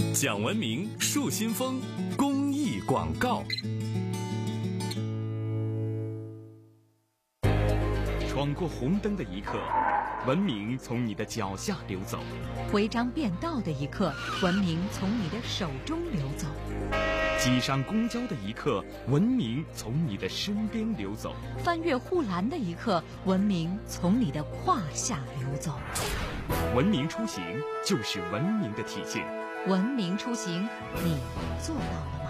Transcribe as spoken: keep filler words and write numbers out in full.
讲文明树新风公益广告。闯过红灯的一刻，文明从你的脚下流走； 违章变道的一刻，文明从你的手中流走； 挤上公交的一刻，文明从你的身边流走； 翻越护栏的一刻，文明从你的胯下流走。 文明出行就是文明的体现。 文明出行，你做到了吗？